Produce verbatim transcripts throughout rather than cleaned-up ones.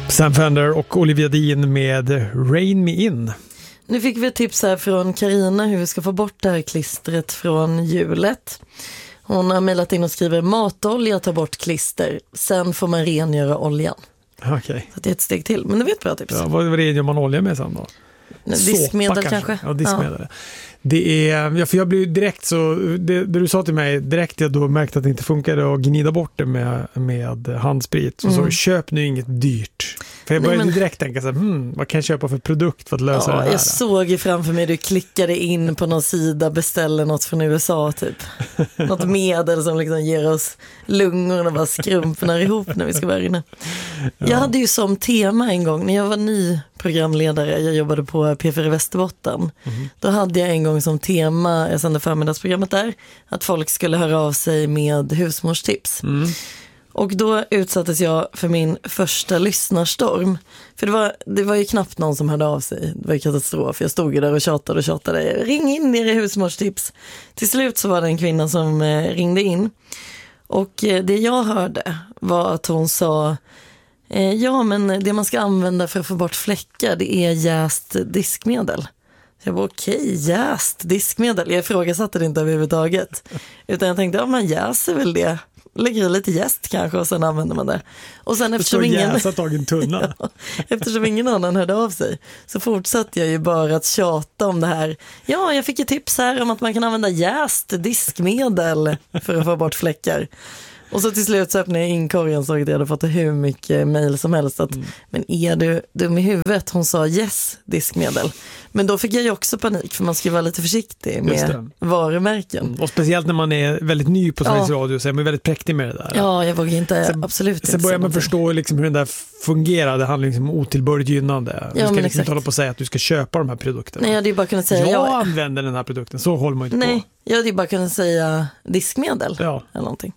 Sam Fender och Olivia Dean med Rain Me In. Nu fick vi ett tips här från Carina hur vi ska få bort det här klistret från hjulet. Hon har mejlat in och skriver matolja, ta bort klister. Sen får man rengöra oljan. Okej. Okay. Så det är ett steg till, men det var ett bra tips. Ja, vad rengör man olja med sen då? Diskmedel Såpa, kanske. Ja, diskmedel. Ja. Det är, ja, för jag blev direkt så, det, det du sa till mig direkt jag då märkte att det inte funkade att gnida bort det med, med handsprit. Så, mm. så köp nu inget dyrt. För jag började Nej, men... direkt tänka så här, hmm, vad kan jag köpa för produkt för att lösa ja, det här? Jag såg ju framför mig, du klickade in på någon sida, beställer något från U S A typ. Något medel som liksom ger oss lungorna bara skrumpnar ihop när vi ska vara inne. Ja. Jag hade ju som tema en gång, när jag var ny programledare, jag jobbade på P fyra Västerbotten. Mm. Då hade jag en gång som tema, jag sände förmiddagsprogrammet där, att folk skulle höra av sig med husmorstips. Mm. Och då utsattes jag för min första lyssnarstorm. För det var, det var ju knappt någon som hörde av sig. Det var ju katastrof. Jag stod ju där och tjatade och tjatade. Ring in er i husmorstips. Till slut så var det en kvinna som eh, ringde in. Och eh, det jag hörde var att hon sa eh, ja, men det man ska använda för att få bort fläckar, det är jäst diskmedel. Jag var okej, jäst diskmedel. Jag ifrågasatte det inte överhuvudtaget. Utan jag tänkte, ja man jäser väl det. Lägger i lite jäst kanske och sen använder man det. Och sen eftersom ingen... en tunna. ja, eftersom ingen annan hörde av sig så fortsatte jag ju bara att tjata om det här. Ja, jag fick ett tips här om att man kan använda jäst diskmedel för att få bort fläckar. Och så till slut så öppnade jag inkorgen så att jag hade fått hur mycket mejl som helst att, mm. men är du dum i huvudet? Hon sa yes, diskmedel. Men då fick jag ju också panik för man ska vara lite försiktig med varumärken. Mm. Och speciellt när man är väldigt ny på Sveriges ja. Radio så är man väldigt präktig med det där. Ja, jag vågar inte, sen, absolut inte. Sen börjar man förstå liksom hur den där fungerar. Det handlar liksom om otillbörligt gynnande. Du ja, ska liksom inte hålla på att säga att du ska köpa de här produkterna. Nej, jag hade ju bara kunnat säga... Jag ja, använder den här produkten, så håller man inte nej, på. Jag hade ju bara kunnat säga diskmedel ja. Eller någonting.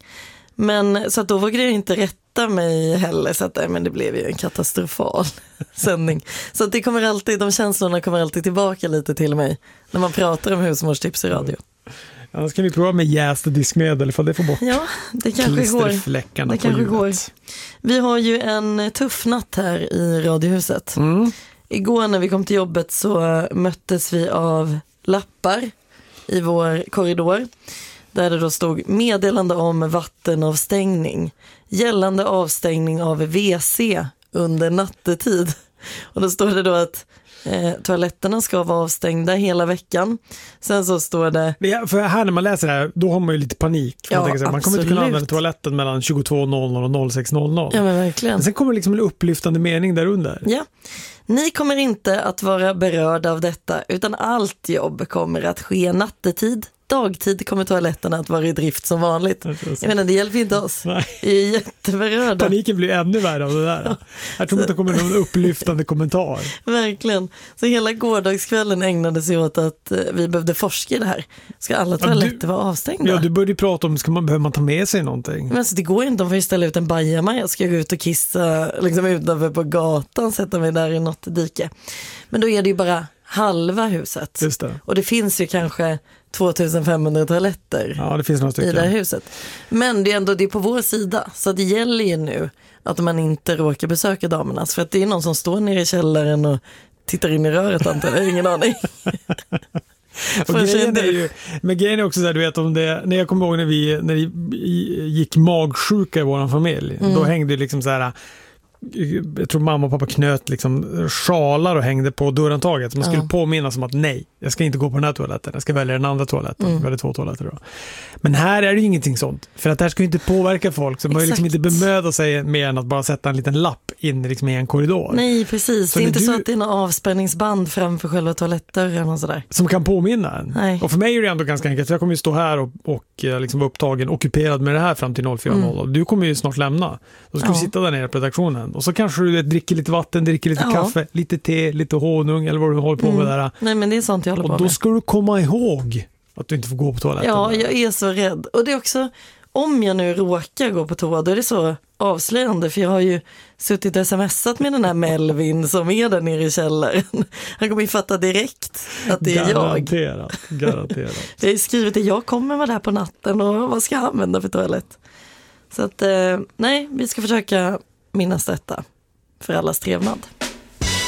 Men så att då vågade jag inte rätta mig heller så att men det blev ju en katastrofal sändning. Så att det kommer alltid, de känslorna kommer alltid tillbaka lite till mig när man pratar om husmorstips i radio. Annars kan vi prova med jäst och diskmedel för det får bort ja, det kanske går. Det kanske går. Vi har ju en tuff natt här i Radiohuset. Mm. Igår när vi kom till jobbet så möttes vi av lappar i vår korridor. Där det då stod meddelande om vattenavstängning. Gällande avstängning av W C under nattetid. Och då står det då att eh, toaletterna ska vara avstängda hela veckan. Sen så står det... Ja, för här när man läser det här, då har man ju lite panik. För ja, man, tänker så här, man kommer inte kunna använda toaletten mellan tjugotvå noll noll och sex noll noll. Ja, men verkligen. Men sen kommer liksom en upplyftande mening där under. Ja. Ni kommer inte att vara berörda av detta utan allt jobb kommer att ske nattetid. Dagtid kommer toaletterna att vara i drift som vanligt. Jag menar, det hjälper inte oss. Nej. Vi är jätteberörda. Paniken blir ännu värre av det där. Ja. Jag tror inte det kommer någon upplyftande kommentar. Verkligen. Så hela gårdagskvällen ägnade sig åt att vi behövde forska i det här. Ska alla toaletter ja, du, vara avstängda? Ja, du började prata om, ska man, behöver man ta med sig någonting? Men alltså, det går inte, de får ju ställa ut en bajamaja. Jag ska gå ut och kissa liksom utanför på gatan, sätta mig där i något dike. Men då är det ju bara halva huset. Just det. Och det finns ju kanske tvåtusenfemhundra toaletter ja, det finns några stycken. I det här huset. Men det är ändå det är på vår sida. Så det gäller ju nu att man inte råkar besöka damernas. För att det är någon som står nere i källaren och tittar in i röret antar jag. Ingen aning. och grejen är ju, men grejen är också så här, du vet om det, när jag kommer ihåg när vi när det gick magsjuka i vår familj. Mm. Då hängde det liksom så här, jag tror mamma och pappa knöt liksom sjalar och hängde på dörrantaget. Man skulle ja. Påminna som att nej, jag ska inte gå på den här toaletten. Jag ska välja den andra toaletten. Mm. Jag väljer två toaletter då. Men här är det ju ingenting sånt. För att det här ska ju inte påverka folk. Så man liksom inte bemöda sig mer än att bara sätta en liten lapp in liksom i en korridor. Nej, precis. Så det är inte du... så att det är någon avspänningsband framför själva toalettdörren och sådär. Som kan påminna en. Nej. Och för mig är det ändå ganska enkelt. För jag kommer ju stå här och, och liksom vara upptagen, ockuperad med det här fram till noll fyra noll. Mm. Du kommer ju snart lämna. Då ska ja. Vi sitta där nere på redaktionen. Och så kanske du dricker lite vatten, dricker lite ja. Kaffe, lite te, lite honung eller vad du håller på mm. med där. Nej, men det är sånt jag håller på med. Och då ska du komma ihåg att du inte får gå på toaletten. Ja, där. jag är så rädd. Och det är också, om jag nu råkar gå på toa, då är det så avslöjande. För jag har ju suttit och smsat med den här Melvin som är där nere i källaren. Han kommer ju fatta direkt att det är garanterat, jag. Garanterat, garanterat. Jag har ju skrivit att jag kommer vara där på natten och vad ska jag använda för toalett? Så att, eh, nej, vi ska försöka minnas detta. för allas trevnad.